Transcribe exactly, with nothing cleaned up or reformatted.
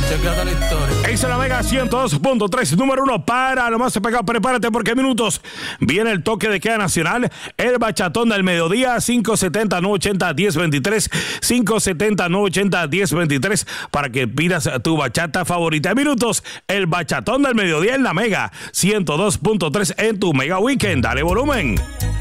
Chequéate la historia. Hizo la Mega ciento dos punto tres, número uno para lo más pegado. Prepárate porque en minutos viene el toque de queda nacional, el bachatón del mediodía, cinco setenta, nueve ochenta, diez veintitrés, cinco setenta, nueve ochenta, diez veintitrés, para que pidas tu bachata favorita. En minutos, el bachatón del mediodía en la Mega ciento dos punto tres en tu Mega Weekend. Dale volumen.